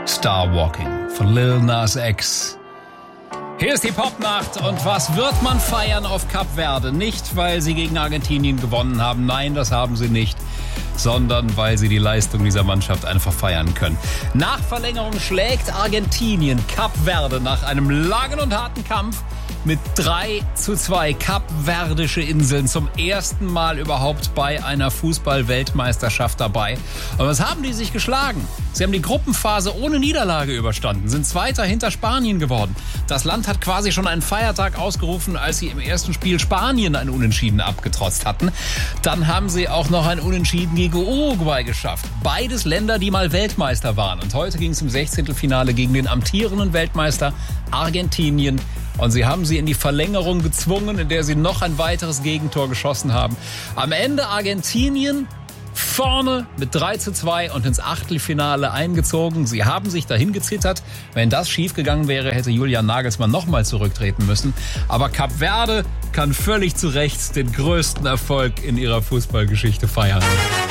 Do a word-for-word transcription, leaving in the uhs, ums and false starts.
Star Walking von Lil Nas X. Hier ist die Popnacht und was wird man feiern auf Kap Verde? Nicht, weil sie gegen Argentinien gewonnen haben, nein, das haben sie nicht, sondern weil sie die Leistung dieser Mannschaft einfach feiern können. Nach Verlängerung schlägt Argentinien Kap Verde nach einem langen und harten Kampf mit drei zu zwei. Kapverdische Inseln zum ersten Mal überhaupt bei einer Fußball-Weltmeisterschaft dabei. Und was haben die sich geschlagen? Sie haben die Gruppenphase ohne Niederlage überstanden, sind Zweiter hinter Spanien geworden. Das Land hat quasi schon einen Feiertag ausgerufen, als sie im ersten Spiel Spanien ein Unentschieden abgetrotzt hatten. Dann haben sie auch noch ein Unentschieden gegen Uruguay geschafft. Beides Länder, die mal Weltmeister waren. Und heute ging es im Sechzehntelfinale gegen den amtierenden Weltmeister Argentinien. Und sie haben sie in die Verlängerung gezwungen, in der sie noch ein weiteres Gegentor geschossen haben. Am Ende Argentinien vorne mit drei zu zwei und ins Achtelfinale eingezogen. Sie haben sich dahin gezittert. Wenn das schiefgegangen wäre, hätte Julian Nagelsmann nochmal zurücktreten müssen. Aber Kap Verde kann völlig zu Recht den größten Erfolg in ihrer Fußballgeschichte feiern.